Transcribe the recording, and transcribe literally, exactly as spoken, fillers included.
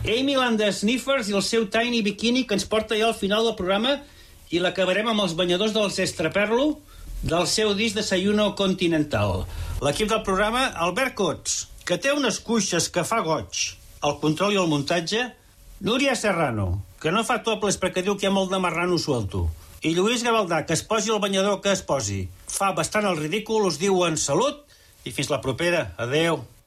Amy and the Sniffers i el seu Tiny Bikini, que ens porta ja al final del programa, i l'acabarem amb els banyadors dels Estraperlo, del seu disc Desayuno Continental. L'equip del programa, Albert Cots, que té unes cuixes que fa goig, el control i el muntatge, Núria Serrano, que no fa toples perquè diu que hi ha molt de marrano suelto, i Lluís Gavaldà, que es posi el banyador que es posi. Fa bastant el ridícul, us diuen salut i fins la propera. Adeu.